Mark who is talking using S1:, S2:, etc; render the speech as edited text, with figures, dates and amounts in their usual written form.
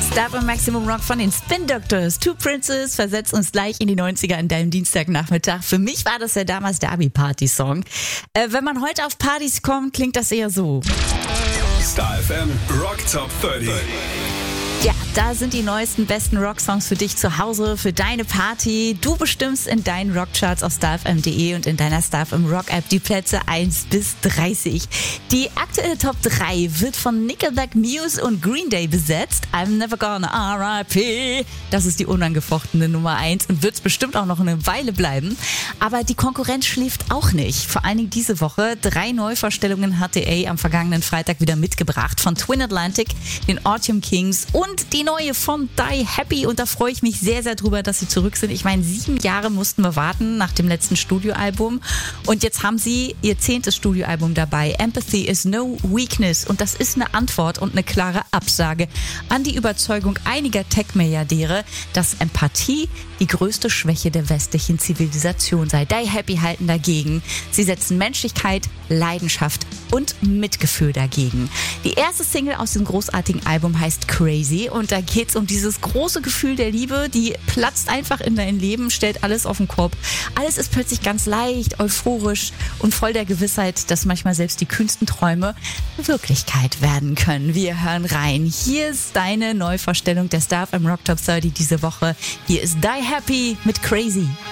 S1: Star beim Maximum Rock von den Spin Doctors. Two Princes versetzt uns gleich in die 90er an deinem Dienstagnachmittag. Für mich war das ja damals der Abi-Party-Song. Wenn man heute auf Partys kommt, klingt das eher so.
S2: Star FM Rock Top 30.
S1: Ja, da sind die neuesten, besten Rocksongs für dich zu Hause, für deine Party. Du bestimmst in deinen Rockcharts auf starfm.de und in deiner StarFM Rock App die Plätze 1 bis 30. Die aktuelle Top 3 wird von Nickelback, Muse und Green Day besetzt. I'm Never Gonna R.I.P. Das ist die unangefochtene Nummer 1 und wird es bestimmt auch noch eine Weile bleiben. Aber die Konkurrenz schläft auch nicht. Vor allen Dingen diese Woche. 3 Neuvorstellungen hat DA am vergangenen Freitag wieder mitgebracht. Von Twin Atlantic, den Artium Kings und die neue von Die Happy. Und da freue ich mich sehr, sehr drüber, dass sie zurück sind. Ich meine, 7 Jahre mussten wir warten nach dem letzten Studioalbum. Und jetzt haben sie ihr 10. Studioalbum dabei. Empathy is no weakness. Und das ist eine Antwort und eine klare Absage an die Überzeugung einiger Tech-Milliardäre, dass Empathie die größte Schwäche der westlichen Zivilisation sei. Die Happy halten dagegen. Sie setzen Menschlichkeit, Leidenschaft und Mitgefühl dagegen. Die erste Single aus dem großartigen Album heißt Crazy und da geht's um dieses große Gefühl der Liebe, die platzt einfach in dein Leben, stellt alles auf den Kopf. Alles ist plötzlich ganz leicht, euphorisch und voll der Gewissheit, dass manchmal selbst die kühnsten Träume Wirklichkeit werden können. Wir hören rein. Hier ist deine Neuvorstellung der StarFM Rock Top 30 diese Woche. Hier ist Die Happy mit Crazy.